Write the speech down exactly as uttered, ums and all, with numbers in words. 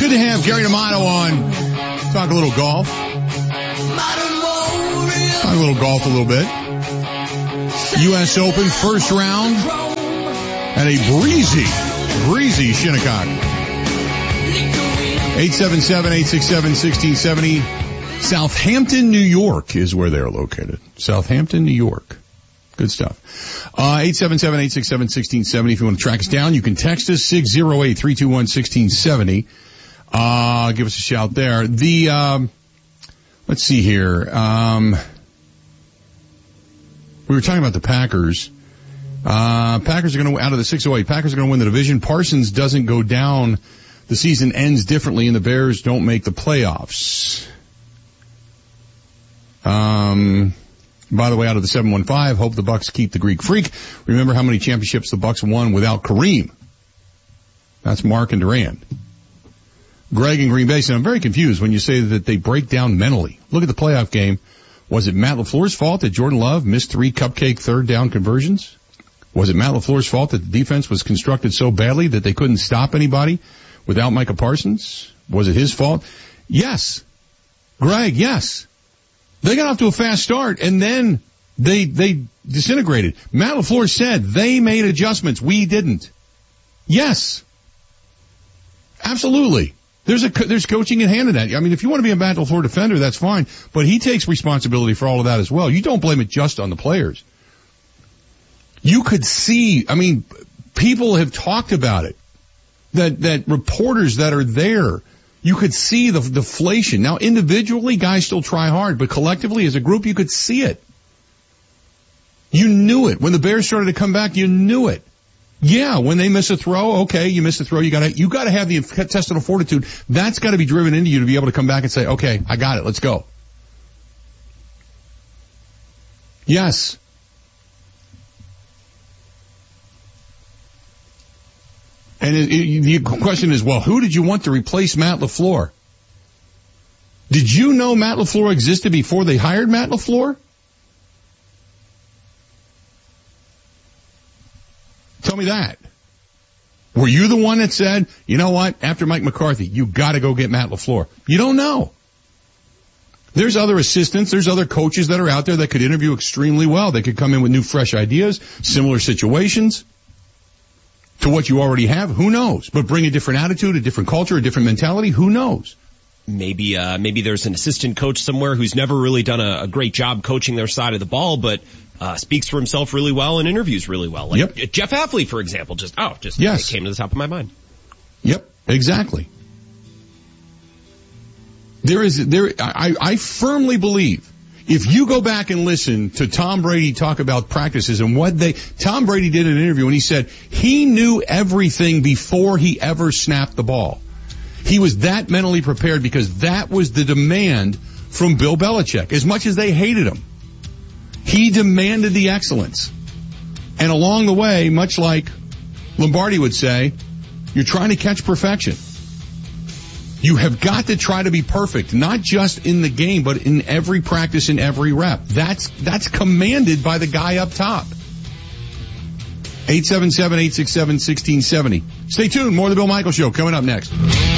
Good to have Gary D'Amato on. Talk a little golf. Talk a little golf a little bit. U S Open first round at a breezy, breezy Shinnecock. eight seven seven, eight six seven, one six seven zero. Southampton, New York is where they're located. Southampton, New York. Good stuff. Uh, eight seven seven, eight six seven, one six seven zero. If you want to track us down, you can text us six zero eight, three two one, one six seven zero. Uh, give us a shout there. The, um, let's see here. Um, we were talking about the Packers. Uh, Packers are going to, out of the six oh eight, Packers are going to win the division. Parsons doesn't go down. The season ends differently and the Bears don't make the playoffs. Um, by the way, out of the seven one five, hope the Bucks keep the Greek Freak. Remember how many championships the Bucks won without Kareem? That's Mark and Durant. Greg in Green Bay said, I'm very confused when you say that they break down mentally. Look at the playoff game. Was it Matt LaFleur's fault that Jordan Love missed three cupcake third down conversions? Was it Matt LaFleur's fault that the defense was constructed so badly that they couldn't stop anybody without Micah Parsons? Was it his fault? Yes. Greg, yes. They got off to a fast start and then they, they disintegrated. Matt LaFleur said they made adjustments. We didn't. Yes. Absolutely. There's a, there's coaching in hand in that. I mean, if you want to be a Matt LaFleur defender, that's fine, but he takes responsibility for all of that as well. You don't blame it just on the players. You could see, I mean, people have talked about it, that, that reporters that are there, you could see the deflation. Now, individually, guys still try hard, but collectively, as a group, you could see it. You knew it. When the Bears started to come back, you knew it. Yeah, when they miss a throw, okay, you miss a throw, you gotta, you gotta have the intestinal fortitude. That's gotta be driven into you to be able to come back and say, okay, I got it, let's go. Yes. And it, it, the question is, well, who did you want to replace Matt LaFleur? Did you know Matt LaFleur existed before they hired Matt LaFleur? Tell me that. Were you the one that said, you know what, after Mike McCarthy, you gotta go get Matt LaFleur? You don't know. There's other assistants, there's other coaches that are out there that could interview extremely well. They could come in with new, fresh ideas, similar situations to what you already have. Who knows? But bring a different attitude, a different culture, a different mentality. Who knows? Maybe, uh, maybe there's an assistant coach somewhere who's never really done a, a great job coaching their side of the ball, but Uh, speaks for himself really well and interviews really well. Like yep. Jeff Hafley, for example, just, oh, just yes. it came to the top of my mind. Yep, exactly. There is, there, I, I firmly believe if you go back and listen to Tom Brady talk about practices and what they, Tom Brady did in an interview and he said he knew everything before he ever snapped the ball. He was that mentally prepared because that was the demand from Bill Belichick, as much as they hated him. He demanded the excellence. And along the way, much like Lombardi would say, you're trying to catch perfection. You have got to try to be perfect, not just in the game, but in every practice, in every rep. That's, that's commanded by the guy up top. eight seven seven, eight six seven, one six seven zero. Stay tuned. More of the Bill Michaels Show coming up next.